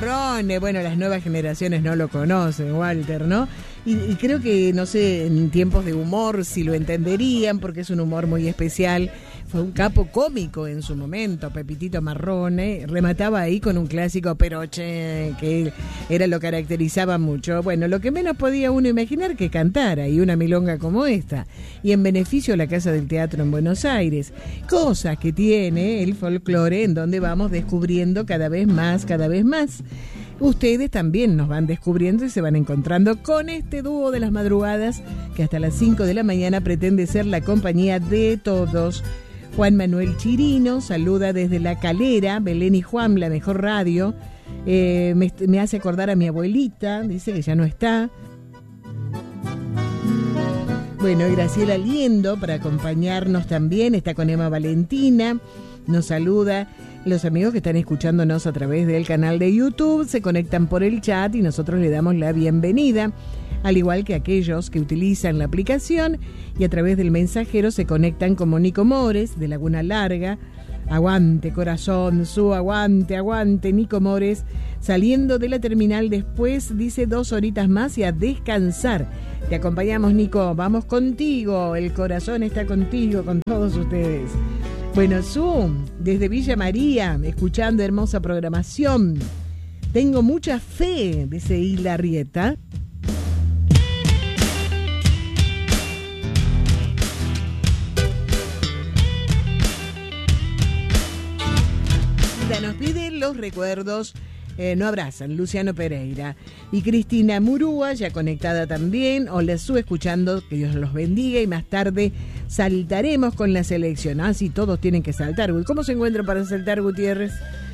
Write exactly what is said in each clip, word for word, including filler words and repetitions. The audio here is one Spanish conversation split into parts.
Marrone. Bueno, las nuevas generaciones no lo conocen, Walter, ¿no? Y, y creo que, no sé, en tiempos de humor si lo entenderían, porque es un humor muy especial. Fue un capo cómico en su momento, Pepitito Marrone. Remataba ahí con un clásico Peroche, que era lo caracterizaba mucho. Bueno, lo que menos podía uno imaginar que cantara, y una milonga como esta. Y en beneficio a la Casa del Teatro en Buenos Aires. Cosas que tiene el folclore, en donde vamos descubriendo cada vez más, cada vez más. Ustedes también nos van descubriendo y se van encontrando con este dúo de las madrugadas que hasta las cinco de la mañana pretende ser la compañía de todos. Juan Manuel Chirino saluda desde La Calera, Belén y Juan, la mejor radio. Eh, me, me hace acordar a mi abuelita, dice que ya no está. Bueno, y Graciela Liendo para acompañarnos también, está con Emma Valentina, nos saluda. Los amigos que están escuchándonos a través del canal de YouTube se conectan por el chat y nosotros le damos la bienvenida, al igual que aquellos que utilizan la aplicación y a través del mensajero se conectan como Nico Mores, de Laguna Larga. Aguante, corazón, su aguante, aguante, Nico Mores, saliendo de la terminal después, dice dos horitas más y a descansar. Te acompañamos, Nico, vamos contigo, el corazón está contigo, con todos ustedes. Bueno, Zoom, desde Villa María, escuchando hermosa programación. Tengo mucha fe, dice Hilda Rieta. Nos pide los recuerdos, eh, no abrazan, Luciano Pereira. Y Cristina Murúa, ya conectada también. Hola, Su, escuchando, que Dios los bendiga. Y más tarde saltaremos con la selección. Ah, sí, todos tienen que saltar. ¿Cómo se encuentra para saltar, Gutiérrez?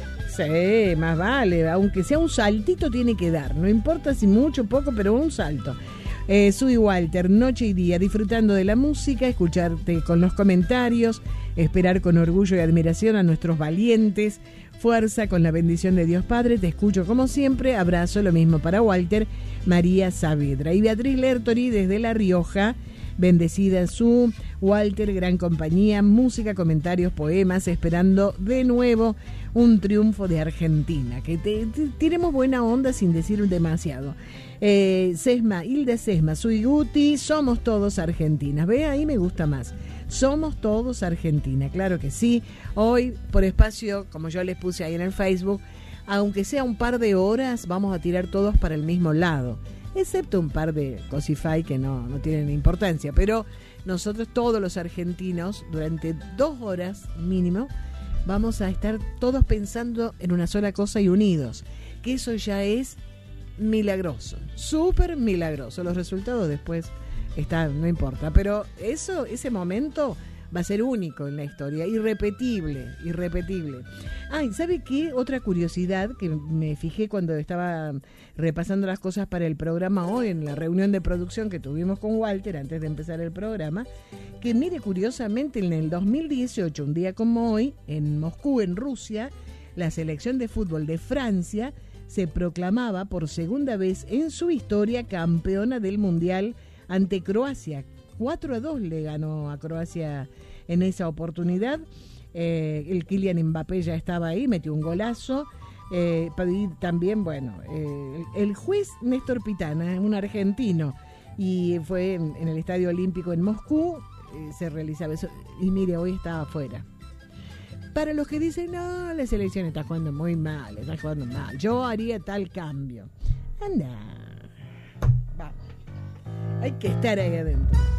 Sí, más vale, aunque sea un saltito tiene que dar. No importa si mucho o poco, pero un salto. Eh, Su y Walter, noche y día, disfrutando de la música, escucharte con los comentarios, esperar con orgullo y admiración a nuestros valientes. Fuerza con la bendición de Dios Padre, te escucho como siempre, abrazo, lo mismo para Walter, María Saavedra. Y Beatriz Lertori desde La Rioja, bendecida Su, Walter, gran compañía, música, comentarios, poemas, esperando de nuevo un triunfo de Argentina, que te, te, tiremos buena onda sin decir demasiado. Eh, Sesma, Hilda Sesma, Su y Guti, somos todos argentinas, ve, ahí me gusta más. Somos todos Argentina, claro que sí. Hoy, por espacio, como yo les puse ahí en el Facebook, aunque sea un par de horas, vamos a tirar todos para el mismo lado. Excepto un par de cosify que no, no tienen importancia. Pero nosotros, todos los argentinos, durante dos horas mínimo, vamos a estar todos pensando en una sola cosa y unidos. Que eso ya es milagroso, súper milagroso. Los resultados después... Está, no importa, pero eso, ese momento va a ser único en la historia, irrepetible, irrepetible. Ay, ¿sabe qué? Otra curiosidad que me fijé cuando estaba repasando las cosas para el programa hoy, en la reunión de producción que tuvimos con Walter antes de empezar el programa, que mire, curiosamente en el dos mil dieciocho, un día como hoy, en Moscú, en Rusia, la selección de fútbol de Francia se proclamaba por segunda vez en su historia campeona del Mundial ante Croacia. cuatro a dos le ganó a Croacia en esa oportunidad. Eh, el Kylian Mbappé ya estaba ahí, metió un golazo. Eh, también, bueno, eh, el juez Néstor Pitana, un argentino, y fue en, en el Estadio Olímpico en Moscú, eh, se realizaba eso. Y mire, hoy está afuera. Para los que dicen, no, la selección está jugando muy mal, está jugando mal, yo haría tal cambio. Anda. Hay que estar ahí adentro.